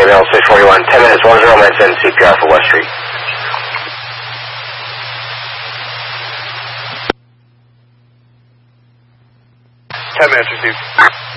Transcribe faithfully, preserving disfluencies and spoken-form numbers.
Real six forty-one, ten minutes, one zero minutes in, C P R for West Street. ten minutes received.